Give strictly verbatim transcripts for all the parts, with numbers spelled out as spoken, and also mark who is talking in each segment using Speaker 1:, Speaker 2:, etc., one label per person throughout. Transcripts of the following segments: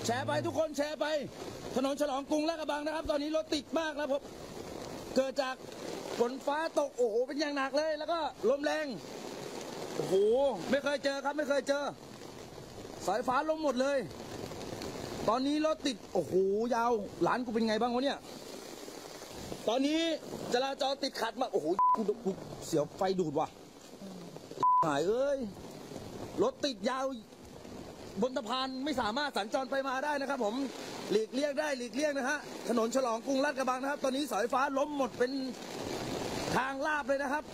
Speaker 1: แชร์ไปทุกคนแชร์ไปถนนฉลองกรุงลาดกระบังนะครับตอนนี้รถติดมากนะผมเกิดจากฝนฟ้าตกโอ้โหเป็นอย่างหนักเลยแล้วก็ลมแรงโอ้โหไม่เคยเจอครับไม่เคยเจอสายฟ้าล้มหมดเลยตอนนี้รถติดโอ้โหยาวหลานกูเป็นไงบ้างวะเนี่ยตอนนี้จราจรติดขัดมากโอ้โหกูกูเสียวไฟดูดว่ะหายเอ้ยรถติดยาวบนสะพานไม่สามารถสัญจรไปมาได้นะครับผมหลีกเลี่ยงได้หลีกเลี่ยงนะฮะถนนฉลองกรุงลาดกระบังนะครับตอนนี้สายฟ้าล้มหมดเป็นทางลาบเลยนะครับ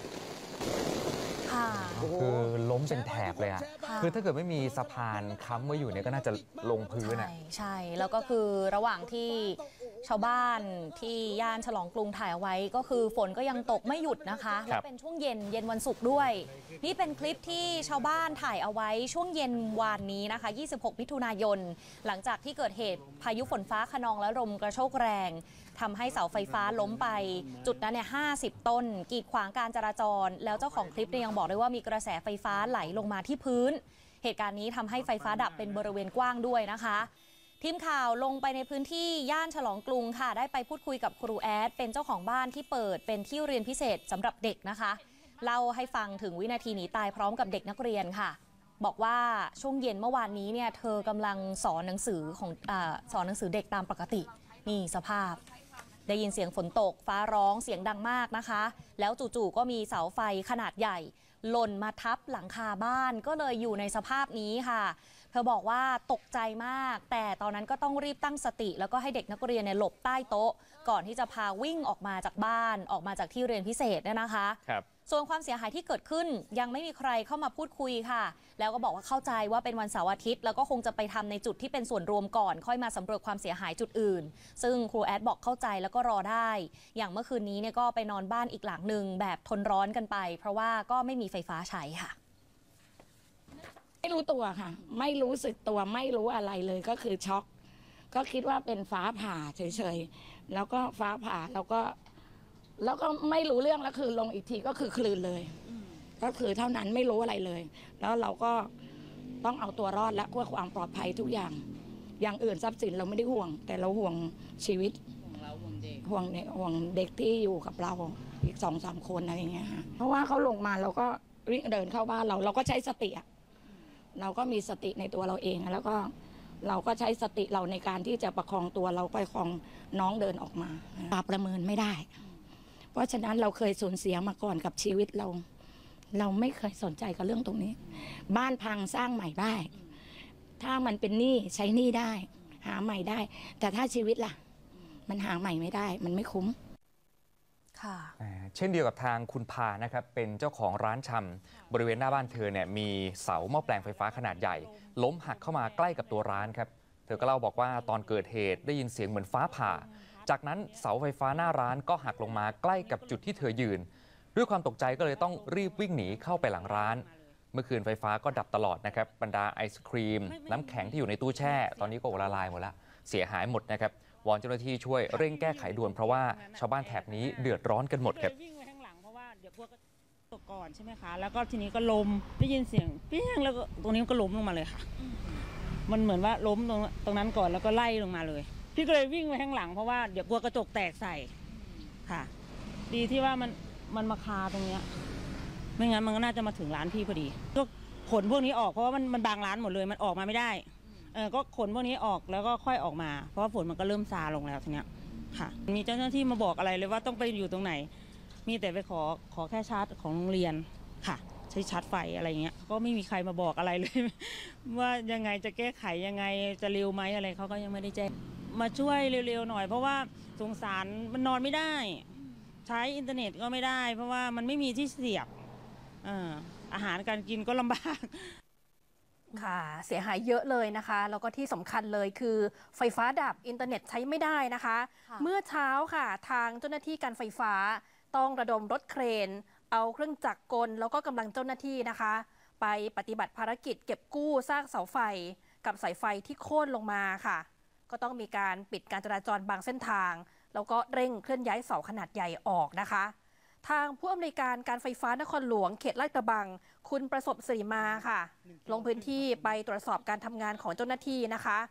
Speaker 2: คือล้มเป็นแถบเลยอ่ะคือถ้าเกิดไม่มีสะพานค้ำไว้อยู่เนี่ยก็น่าจะลงพื้นอ่ะ
Speaker 3: ใช่ใช่แล้วก็คือระหว่างที่ชาวบ้านที่ย่านฉลองกรุงถ่ายเอาไว้ก็คือฝนก็ยังตกไม่หยุดนะคะและเป็นช่วงเย็นเย็นวันศุกร์ด้วยนี่เป็นคลิปที่ชาวบ้านถ่ายเอาไว้ช่วงเย็นวานนี้นะคะยี่สิบหกมิถุนายนหลังจากที่เกิดเหตุพายุฝนฟ้าคะนองและลมกระโชกแรงทำให้เสาไฟฟ้าล้มไปจุดนั้นเนี่ยห้าสิบต้นกีดขวางการจราจรแล้วเจ้าของคลิปเนี่ยยังบอกด้วยว่ามีกระแสไฟฟ้าไหลลงมาที่พื้นเหตุการณ์นี้ทำให้ไฟฟ้าดับเป็นบริเวณกว้างด้วยนะคะทีมข่าวลงไปในพื้นที่ย่านฉลองกรุงค่ะได้ไปพูดคุยกับครูแอดเป็นเจ้าของบ้านที่เปิดเป็นที่เรียนพิเศษสำหรับเด็กนะคะเล่าให้ฟังถึงวินาทีหนีตายพร้อมกับเด็กนักเรียนค่ะบอกว่าช่วงเย็นเมื่อวานนี้เนี่ยเธอกำลังสอนหนังสือของอ่าสอนหนังสือเด็กตามปกตินี่สภาพได้ยินเสียงฝนตกฟ้าร้องเสียงดังมากนะคะแล้วจู่ๆก็มีเสาไฟขนาดใหญ่หล่นมาทับหลังคาบ้านก็เลยอยู่ในสภาพนี้ค่ะเธอบอกว่าตกใจมากแต่ตอนนั้นก็ต้องรีบตั้งสติแล้วก็ให้เด็กนักเรียนเนี่ยหลบใต้โต๊ะก่อนที่จะพาวิ่งออกมาจากบ้านออกมาจากที่เรียนพิเศษเนี่ยนะคะครับส่วนความเสียหายที่เกิดขึ้นยังไม่มีใครเข้ามาพูดคุยค่ะแล้วก็บอกว่าเข้าใจว่าเป็นวันเสาร์อาทิตย์แล้วก็คงจะไปทำในจุดที่เป็นส่วนรวมก่อนค่อยมาสำรวจความเสียหายจุดอื่นซึ่งครูแอดบอกเข้าใจแล้วก็รอได้อย่างเมื่อคืนนี้เนี่ยก็ไปนอนบ้านอีกหลังหนึ่งแบบทนร้อนกันไปเพราะว่าก็ไม่มีไฟฟ้าใช้ค่ะ
Speaker 4: ไม่รู้ตัวค่ะไม่รู้สึกตัวไม่รู้อะไรเลยก็คือช็อกก็คิดว่าเป็นฟ้าผ่าเฉยๆแล้วก็ฟ้าผ่าแล้วก็แล้วก็ไม่รู้เรื่องแล้วคือลงอีกทีก็คือคลืนเลยก็คือเท่านั้นไม่รู้อะไรเลยแล้วเราก็ต้องเอาตัวรอดและเพื่อความปลอดภัยทุกอย่างอย่างอื่นทรัพย์สินเราไม่ได้ห่วงแต่เราห่วงชีวิตห่วงเราห่วงเด็กห่วงเด็กห่วงเด็กที่อยู่กับเราอีกสองสามคนอะไรอย่างเงี้ยค่ะเพราะว่าเขาลงมาเราก็วิ่งเดินเข้าบ้านเราเราก็ใช้สติเราก็มีสติในตัวเราเองแล้วก็เราก็ใช้สติเราในการที่จะประคองตัวเราประคองน้องเดินออกมาประเมินไม่ได้เพราะฉะนั้นเราเคยสูญเสียมาก่อนกับชีวิตเราเราไม่เคยสนใจกับเรื่องตรงนี้บ้านพังสร้างใหม่ได้ถ้ามันเป็นหนี้ใช้หนี้ได้หาใหม่ได้แต่ถ้าชีวิตล่ะมันหาใหม่ไม่ได้มันไม่คุ้ม
Speaker 2: ค่ะเช่นเดียวกับทางคุณพานะครับเป็นเจ้าของร้านชำบริเวณหน้าบ้านเธอเนี่ยมีเสาหม้อแปลงไฟฟ้าขนาดใหญ่ล้มหักเข้ามาใกล้กับตัวร้านครับเธอก็เล่าบอกว่าตอนเกิดเหตุได้ยินเสียงเหมือนฟ้าผ่าจากนั้นเสาไฟฟ้าหน้าร้านก็หักลงมาใกล้กับจุดที่เธอยืนด้วยความตกใจก็เลยต้องรีบวิ่งหนีเข้าไปหลังร้านเมื่อคืนไฟฟ้าก็ดับตลอดนะครับบรรดาไอศครีมน้ำแข็งที่อยู่ในตู้แช่ตอนนี้ก็ละลายหมดแล้วเสียหายหมดนะครับวอนเจ้าหน้าที่ช่วยเร่งแก้ไขด่วนเพราะว่าชาวบ้านแถบนี้เดือดร้อนกันหมดครับ
Speaker 5: วิ่งไปข้างหลังเพราะว่าเดี๋ยวพวกก็ตกก่อนใช่ไหมคะแล้วก็ทีนี้ก็ล้มได้ยินเสียงเปี้ยงแล้วก็ตรงนี้ก็ล้มลงมาเลยค่ะมันเหมือนว่าล้มตรงตรงนั้นก่อนแล้วก็ไล่ลงมาเลยพี่ก็เลยวิ่งไปข้างหลังเพราะว่าเดี๋ยวกลัวกระจกแตกใส่ค่ะดีที่ว่ามันมันมาคาตรงเนี้ยไม่งั้นมันก็น่าจะมาถึงร้านพี่พอดีก็ขนพวกนี้ออกเพราะว่ามันมันบางร้านหมดเลยมันออกมาไม่ได้เออก็ขนพวกนี้ออกแล้วก็ค่อยออกมาเพราะว่าฝนมันก็เริ่มซาลงแล้วทีเนี้ยค่ะมีเจ้าหน้าที่มาบอกอะไรเลยว่าต้องไปอยู่ตรงไหนมีแต่ไปขอขอแค่ชาร์จของโรงเรียนค่ะใช้ชาร์จไฟอะไรเงี้ยก็ไม่มีใครมาบอกอะไรเลย ว่ายังไงจะแก้ไขยังไงจะเร็วไหมอะไรเขาก็ยังไม่ได้แจ้งมาช่วยเร็วๆหน่อยเพราะว่าสงสารมันนอนไม่ได้ใช้อินเทอร์เน็ตก็ไม่ได้เพราะว่ามันไม่มีที่เสียบอาหารการกินก็ลำบาก
Speaker 3: ค่ะเสียหายเยอะเลยนะคะแล้วก็ที่สำคัญเลยคือไฟฟ้าดับอินเทอร์เน็ตใช้ไม่ได้นะคะเมื่อเช้าค่ะทางเจ้าหน้าที่การไฟฟ้าต้องระดมรถเครนเอาเครื่องจักรกลแล้วก็กำลังเจ้าหน้าที่นะคะไปปฏิบัติภารกิจเก็บกู้ซากเสาไฟกับสายไฟที่โค่นลงมาค่ะก็ต้องมีการปิดการจราจรบางเส้นทางแล้วก็เร่งเคลื่อนย้ายเสาขนาดใหญ่ออกนะคะทางผู้อำนวยการการไฟฟ้านครหลวงเขตลาดกระบังคุณประสบศรีมาค่ะลงพื้นที่ไปตรวจสอบการทำงานของเจ้าหน้าที่นะคะ